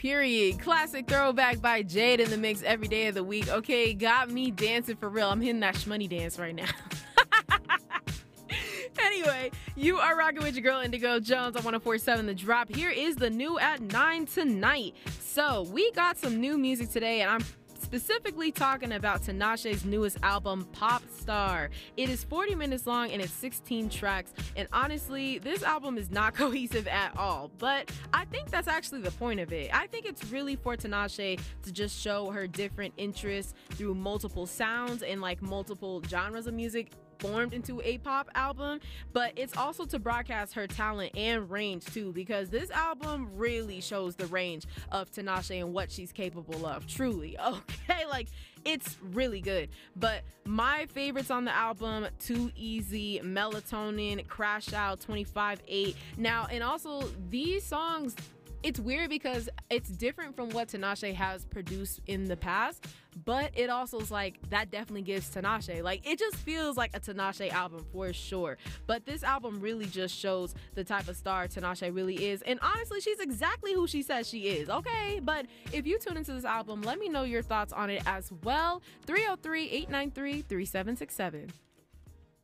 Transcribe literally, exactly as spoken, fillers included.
Period. Classic throwback by Jade in the mix every day of the week. Okay, got me dancing for real. I'm hitting that shmoney dance right now. Anyway, you are rocking with your girl Indigo Jones on one oh four point seven The Drop. Here is the new at nine tonight. So we got some new music today, and I'm specifically talking about Tinashe's newest album, Pop Star. It is forty minutes long and it's sixteen tracks, and honestly, this album is not cohesive at all, but I think that's actually the point of it. I think it's really for Tinashe to just show her different interests through multiple sounds and like multiple genres of music formed into a pop album, but it's also to broadcast her talent and range too, because this album really shows the range of Tinashe and what she's capable of, truly. Okay, like it's really good. But my favorites on the album: Too Easy, Melatonin, Crash Out, twenty-five eight. Now, and also these songs, it's weird because it's different from what Tinashe has produced in the past, but it also is like, that definitely gives Tinashe. Like, it just feels like a Tinashe album for sure. But this album really just shows the type of star Tinashe really is. And honestly, she's exactly who she says she is, okay? But if you tune into this album, let me know your thoughts on it as well. three oh three, eight nine three, three seven six seven.